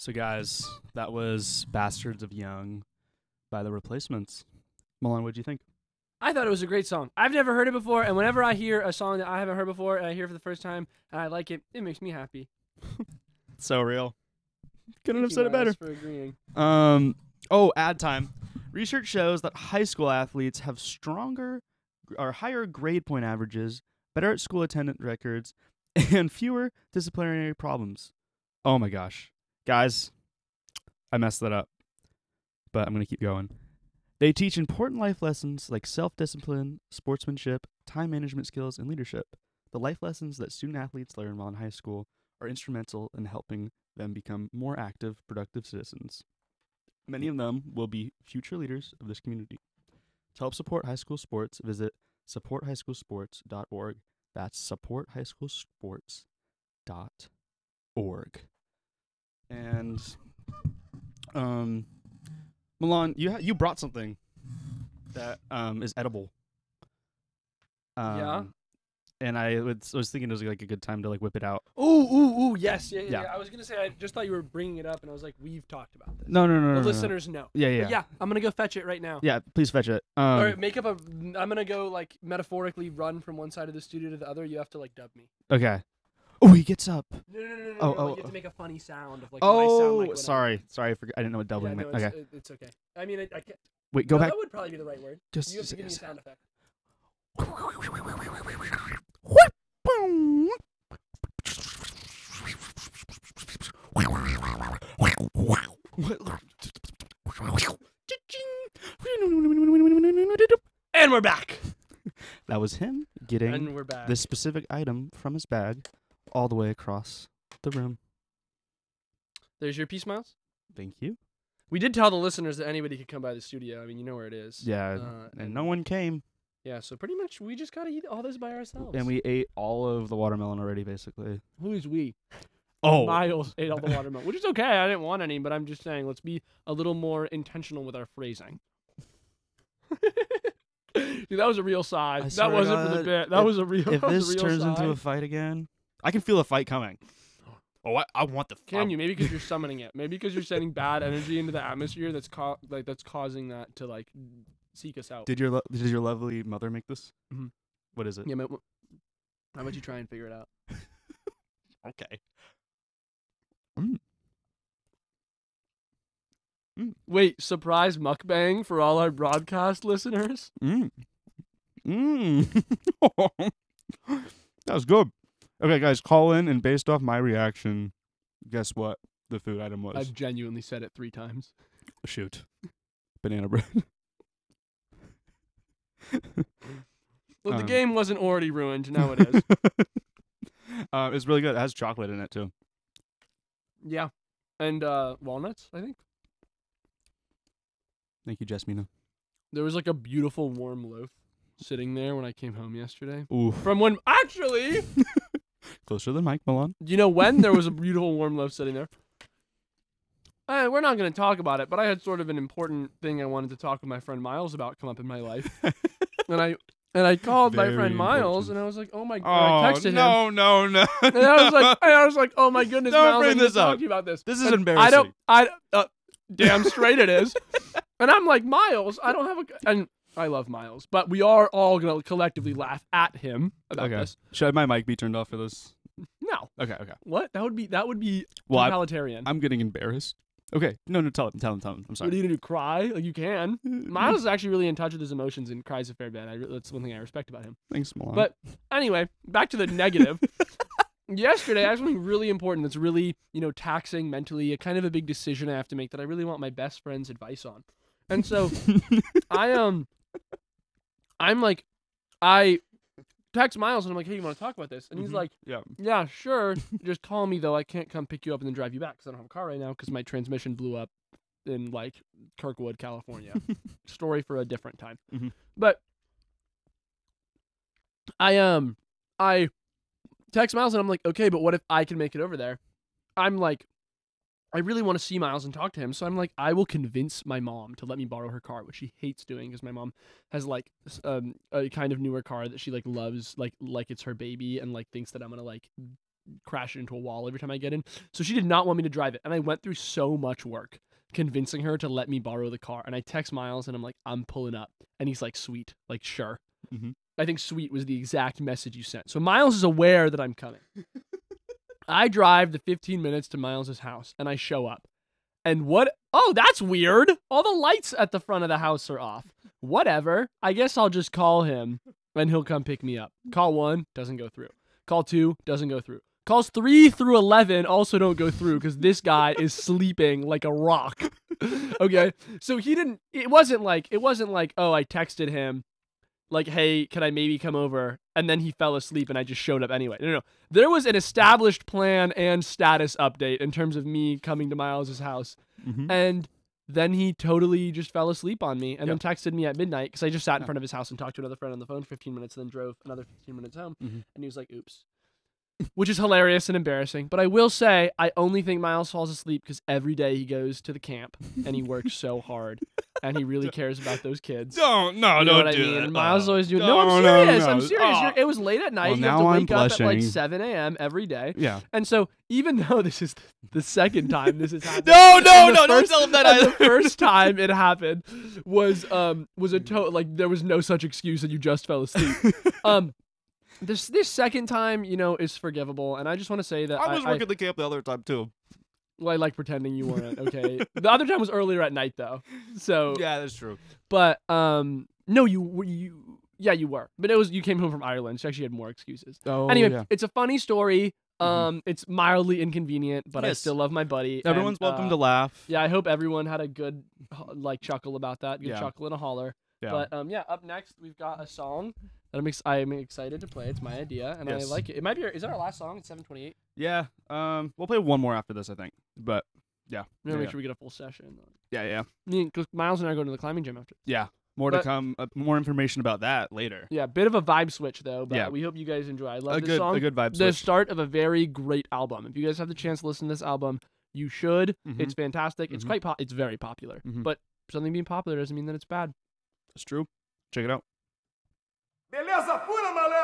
So, guys, that was Bastards of Young by The Replacements. Milan, what'd you think? I thought it was a great song. I've never heard it before, and whenever I hear a song that I haven't heard before and I hear it for the first time and I like it, it makes me happy. So real. Couldn't have Thank you, said it better. Miles, for agreeing. Ad time. Research shows that high school athletes have stronger or higher grade point averages, better at school attendance records, and fewer disciplinary problems. Oh my gosh. Guys, I messed that up. But I'm going to keep going. They teach important life lessons like self-discipline, sportsmanship, time management skills, and leadership. The life lessons that student athletes learn while in high school are instrumental in helping them become more active, productive citizens. Many of them will be future leaders of this community. To help support high school sports, visit supporthighschoolsports.org. That's supporthighschoolsports.org. And Milan, you brought something that is edible. Yeah? And I was thinking it was like a good time to like whip it out. Ooh, yes. Yeah. Yeah. I was going to say, I just thought you were bringing it up, and I was like, we've talked about this. No. The listeners know. Yeah. But yeah, I'm going to go fetch it right now. Yeah, please fetch it. Or I'm going to go, like, metaphorically run from one side of the studio to the other. You have to, like, dub me. Okay. Oh, he gets up. No. Oh, Like, you have to make a funny sound of, like, Oh, what I sound like when sorry. I forgot. I didn't know what Yeah, doubling no, meant. Okay. it's okay. I mean, I can't. Wait, go No, back. That would probably be the right word. Just You have to give me a sound effect. And we're back. That was him getting And we're back. this specific item from his bag all the way across the room. There's your piece, Miles. Thank you. We did tell the listeners that anybody could come by the studio. I mean, you know where it is. Yeah, and no one came. Yeah, so pretty much we just gotta eat all this by ourselves. And we ate all of the watermelon already, basically. Who's we? Oh, Miles ate all the watermelon, which is okay. I didn't want any, but I'm just saying, let's be a little more intentional with our phrasing. Dude, that was a real sigh. I That swear to wasn't for the God, bit. That was a real. if that was this a real turns sigh. into a fight again, I can feel a fight coming. Oh, I want the fight. Can you? Maybe because you're summoning it. Maybe because you're sending bad energy into the atmosphere. That's that's causing that to like seek us out. Did your lovely mother make this? Mhm. What is it? Yeah, how about you try and figure it out? Okay. Wait, surprise mukbang for all our broadcast listeners? That was good. Okay, guys, call in, and based off my reaction, guess what the food item was? I've genuinely said it 3 times. Shoot. Banana bread. Well, the game wasn't already ruined. Now it is. It's really good. It has chocolate in it, too. Yeah. And walnuts, I think. Thank you, Jasmina. There was like a beautiful warm loaf sitting there when I came home yesterday. Ooh. From when, actually, Closer to the mic, Milan. you know when there was a beautiful warm loaf sitting there? We're not going to talk about it, but I had sort of an important thing I wanted to talk with my friend Miles about come up in my life. and I called my Very friend Miles, important. and I was like, oh my god, I texted him. no. And I was like, oh my goodness, Don't Miles, bring I need to this talk up. to you about this. This is And embarrassing. Damn straight it is. And I'm like, Miles, I don't have and I love Miles, but we are all going to collectively laugh at him about Okay. this. Should my mic be turned off for this? No. Okay. What? That would be Well, totalitarian. I'm getting embarrassed. Okay. No, tell him. I'm What sorry. are you going to do, cry? Like, you can. Miles is actually really in touch with his emotions and cries a fair bit. That's one thing I respect about him. Thanks, Milan. But anyway, back to the negative. Yesterday, I had something really important that's really, taxing mentally, a kind of a big decision I have to make that I really want my best friend's advice on. And so I text Miles and I'm like, hey, you want to talk about this? And he's like, yeah. yeah, sure. Just call me though. I can't come pick you up and then drive you back because I don't have a car right now because my transmission blew up in like Kirkwood, California. Story for a different time. Mhm. But I text Miles and I'm like, okay, but what if I can make it over there? I'm like, I really want to see Miles and talk to him. So I'm like, I will convince my mom to let me borrow her car, which she hates doing because my mom has like a kind of newer car that she like loves, like it's her baby and like thinks that I'm going to like crash into a wall every time I get in. So she did not want me to drive it. And I went through so much work convincing her to let me borrow the car. And I text Miles and I'm like, I'm pulling up. And he's like, sweet. Like, sure. Mhm. I think sweet was the exact message you sent. So Miles is aware that I'm coming. I drive the 15 minutes to Miles's house and I show up. And what? Oh, that's weird. All the lights at the front of the house are off. Whatever. I guess I'll just call him and he'll come pick me up. Call 1, doesn't go through. Call 2, doesn't go through. Calls 3 through 11 also don't go through because this guy is sleeping like a rock. Okay. So it wasn't like, oh, I texted him like, hey, can I maybe come over? And then he fell asleep and I just showed up anyway. No. There was an established plan and status update in terms of me coming to Miles's house. Mhm. And then he totally just fell asleep on me and then texted me at midnight because I just sat in front of his house and talked to another friend on the phone for 15 minutes and then drove another 15 minutes home. Mhm. And he was like, oops. Which is hilarious and embarrassing. But I will say, I only think Miles falls asleep because every day he goes to the camp and he works so hard and he really cares about those kids. No, You know don't what I do mean? that. And Miles is always doing. No, No, I'm no, serious. no. I'm serious. Oh. It was late at night. Well, you have now to I'm wake up at like blushing. 7 a.m. every day. Yeah. And so, even though this is the second time this has happened, No, and the don't first- tell him that and either. the first time it happened was like there was no such excuse that you just fell asleep. This second time, is forgivable, and I just want to say that I was working the camp the other time too. I like pretending you weren't. Okay, the other time was earlier at night though. So Yeah, that's true. but no, you were. But you came home from Ireland. So you actually had more excuses. Oh, Anyway, yeah. it's a funny story. It's mildly inconvenient, but I Yes. still love my buddy. Everyone's and, welcome to laugh. Yeah, I hope everyone had a good chuckle about that. Good Yeah. chuckle and a holler. Yeah. But up next we've got a song that I'm excited to play. It's my idea, and I Yes. like it. It might be. Is that our last song? It's 7:28. Yeah. We'll play one more after this, I think. But yeah. We're gonna yeah. make sure we get a full session. Yeah. Because Miles and I are going to the climbing gym after. Yeah. More to But- come. More information about that later. Yeah, bit of a vibe switch though. But Yeah. we hope you guys enjoy. I love A this good song. vibe The switch. start of a very great album. If you guys have the chance to listen to this album, you should. Mhm. It's fantastic. It's Mhm. it's very popular. Mhm. But something being popular doesn't mean that it's bad. It's true. Check it out. Beleza pura, malandro!